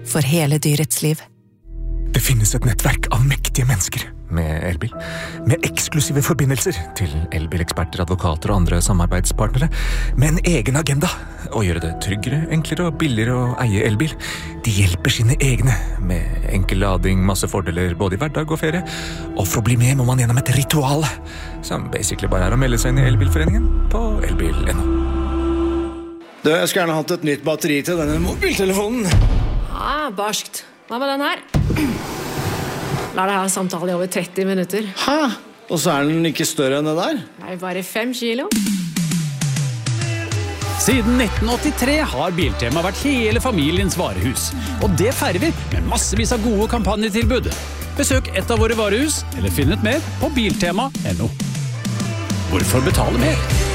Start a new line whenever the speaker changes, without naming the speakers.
for hele dyrets liv.
Det finnes et nettverk av mektige mennesker med elbil, med eksklusive forbindelser til elbileksperter, advokater og andre samarbeidspartnere, med en egen agenda, å gjøre det tryggere, enklere og billigere å eie elbil. De hjelper sine egne, med enkel lading, masse fordeler både i hverdag og ferie, og for å bli med må man gjennom et ritual, som basically bare å melde seg inn i elbilforeningen på elbil.no.
Jeg skulle gjerne hatt et nytt batteri til denne mobiltelefonen.
Barskt. Hva med den her? Lar deg ha samtale i over 30 minutter.
Hæ? Og så den ikke større enn det der?
Det bare 5 kilo.
Siden 1983 har Biltema vært hele familiens varehus. Og det feirer vi med massevis av gode kampanjetilbud. Besøk et av våre varehus, eller finn ut mer på biltema.no. Hvorfor betale mer?